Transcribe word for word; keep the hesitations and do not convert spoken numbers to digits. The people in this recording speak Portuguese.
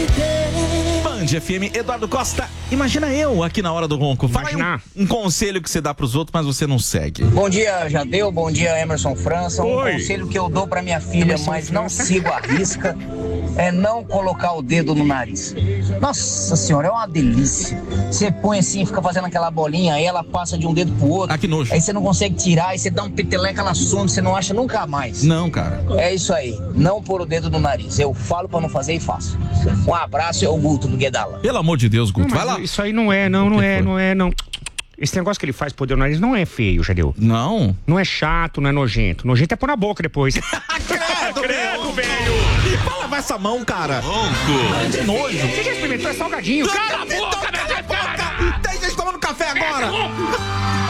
Band F M, Eduardo Costa. Imagina eu aqui na hora do ronco. Fala aí um, um conselho que você dá pros outros, mas você não segue. Bom dia, Jadeu. Bom dia, Emerson França. Um Oi. conselho que eu dou pra minha filha, Emerson mas não França. sigo a risca, é não colocar o dedo no nariz. Nossa senhora, é uma delícia. Você põe assim, fica fazendo aquela bolinha, aí ela passa de um dedo pro outro. Ah, que nojo. Aí você não consegue tirar, aí você dá um peteleco, ela some, você não acha nunca mais. Não, cara. É isso aí, não pôr o dedo no nariz. Eu falo pra não fazer e faço. Um abraço, é o Guto do Guedala. Pelo amor de Deus, Guto, Não, vai mas lá. Isso aí não é, não, não é, não é, não. Esse negócio que ele faz por dedo no nariz não é feio, Jadeu. Não? Não é chato, não é nojento. Nojento é pôr na boca depois. Credo, Credo, velho! Fala, vai essa mão, cara. Ronco. Que nojo. Você já experimentou? É salgadinho. Cala a boca, Cala a boca! Tem gente tomando café agora.